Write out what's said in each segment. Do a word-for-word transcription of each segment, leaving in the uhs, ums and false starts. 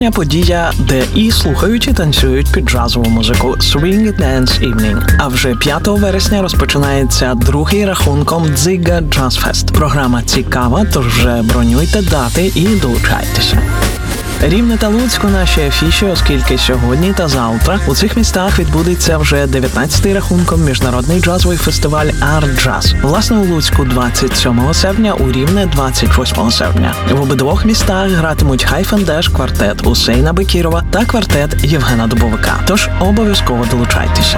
Подія, де і слухають, і танцюють під джазову музику Swing Dance Evening. А вже п'ятого вересня розпочинається другий рахунком Дзига Jazz Fest. Програма цікава, тож вже бронюйте дати і долучайтеся. Рівне та Луцьк у нашій афіші, оскільки сьогодні та завтра у цих містах відбудеться вже дев'ятнадцятий рахунком міжнародний джазовий фестиваль Art Jazz. Власне, у Луцьку двадцять сьомого серпня, у Рівне двадцять восьмого серпня. В обидвох містах гратимуть Хайфендеш, квартет Усейна Бекірова та квартет Євгена Дубовика. Тож обов'язково долучайтеся.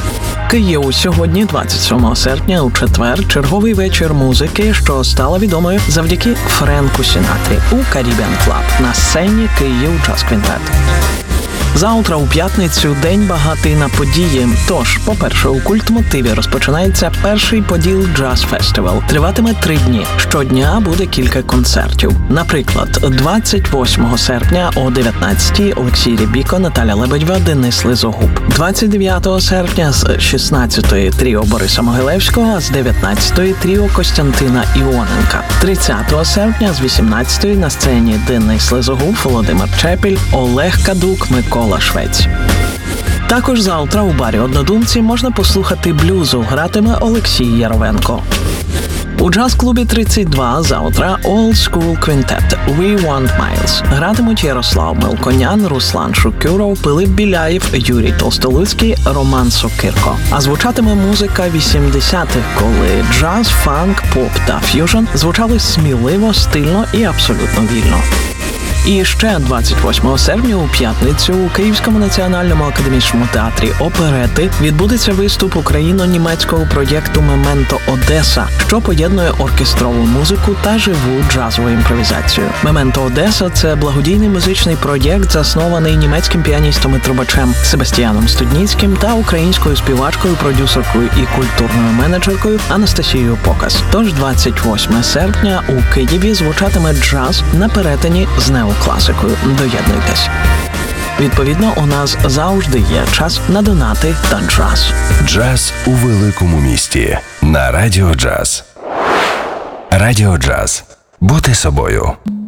Київ сьогодні, двадцять сьомого серпня, у четвер, черговий вечір музики, що стала відомою завдяки Френку Сінатрі у Caribbean Club на сцені Київ Джаз Квінтет. Завтра, у п'ятницю, день багатий на події. Тож, по-перше, у Культмотиві розпочинається перший Поділ Джаз Фестивал. Триватиме три дні. Щодня буде кілька концертів. Наприклад, двадцять восьмого серпня о дев'ятнадцятій Олексій Рябіко, Наталя Лебедьва, Денис Лизогуб. двадцять дев'ятого серпня з шістнадцятої тріо Бориса Могилевського, а з дев'ятнадцятої тріо Костянтина Іоненка. тридцятого серпня з вісімнадцятої на сцені Денис Лизогуб, Володимир Чепіль, Олег Кадук, Микола Швець. Також завтра у барі «Однодумці» можна послухати блюзу, гратиме Олексій Яровенко. У джаз-клубі тридцять два завтра Old School Quintet We Want Miles. Гратимуть Ярослав Мелконян, Руслан Шукюров, Пилип Біляєв, Юрій Толстолуцький, Роман Сокирко. А звучатиме музика вісімдесятих, коли джаз, фанк, поп та ф'южн звучали сміливо, стильно і абсолютно вільно. І ще двадцять восьмого серпня у п'ятницю у Київському національному академічному театрі оперети відбудеться виступ україно-німецького проєкту «Мементо Одеса», що поєднує оркестрову музику та живу джазову імпровізацію. «Мементо Одеса» – це благодійний музичний проєкт, заснований німецьким піаністом і трубачем Себастьяном Студніцьким та українською співачкою, продюсеркою і культурною менеджеркою Анастасією Покас. Тож двадцять восьмого серпня у Києві звучатиме джаз на перетині з нео класикою. Доєднуйтесь. Відповідно, у нас завжди є час на донати та джаз. Джаз у великому місті. На Радіо Джаз. Радіо Джаз. Бути собою.